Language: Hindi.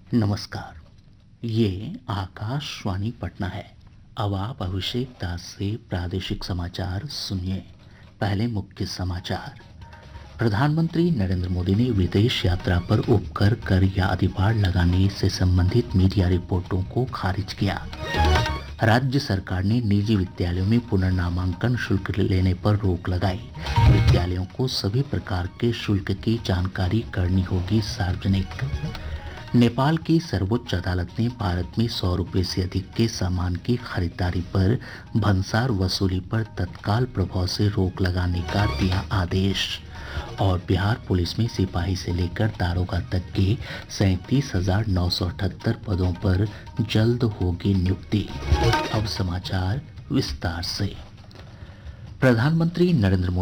नमस्कार। ये आकाशवाणी पटना है। अब आप अभिषेक दास से प्रादेशिक समाचार सुनिए। पहले मुख्य समाचार। प्रधानमंत्री नरेंद्र मोदी ने विदेश यात्रा पर उपकर कर या अधिभार लगाने से संबंधित मीडिया रिपोर्टों को खारिज किया। राज्य सरकार ने निजी विद्यालयों में पुनर्नामांकन शुल्क लेने पर रोक लगाई। विद्यालयों को सभी प्रकार के शुल्क की जानकारी करनी होगी सार्वजनिक। नेपाल की सर्वोच्च अदालत ने भारत में 100 रुपये से अधिक के सामान की खरीदारी पर भंसार वसूली पर तत्काल प्रभाव से रोक लगाने का दिया आदेश। और बिहार पुलिस में सिपाही से लेकर दारोगा तक के 37,978 पदों पर जल्द होगी नियुक्ति। अब समाचार विस्तार से। प्रधानमंत्री नरेंद्र मोदी